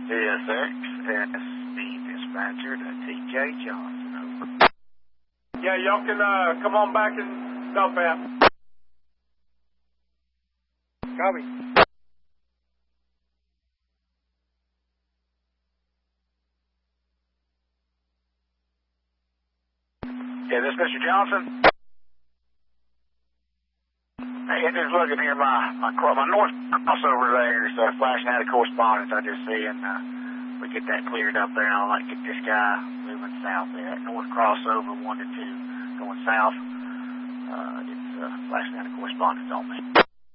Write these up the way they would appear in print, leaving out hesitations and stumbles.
CSX Speed Dispatcher to TJ Johnson. Over. Yeah, y'all can come on back and dump out. Copy. Yeah, this Mr. Johnson? Hey, just looking here, my north crossover there is flashing out of correspondence I just see, and we get that cleared up there, and I'd like to get this guy moving south there. That north crossover 1 to 2 going south, it's flashing out of correspondence on me.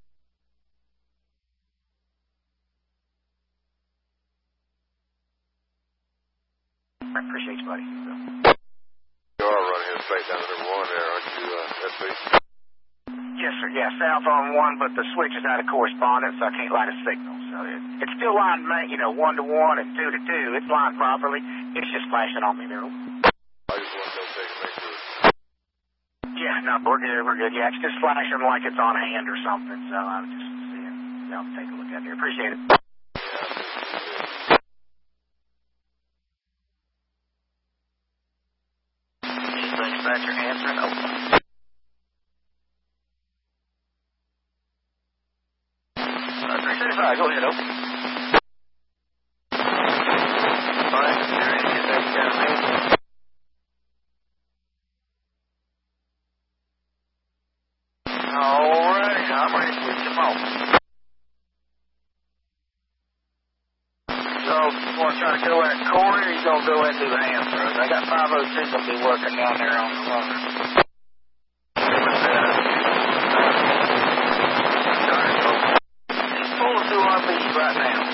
I appreciate you, buddy. You are running here straight down to number 1 there, aren't you, SP? Yes, sir. Yeah, south on 1, but the switch is out of correspondence, so I can't light a signal. So it's still lined, 1 to 1 and 2 to 2. It's lined properly. It's just flashing on me there. I just want to go take a picture. Yeah, no, we're good. We're good. Yeah, it's just flashing like it's on hand or something. So I was just seeing. I'll take a look at it. Appreciate it. Dispatcher answering. Over. Go ahead, open. All right, you're ready to get that down there. All right, I'm ready to switch them off. So, you want to try to go at Corey, or you going to go into the Hansford? I got 506 will be working down there on the runner. He's pulling 2 RPs right now.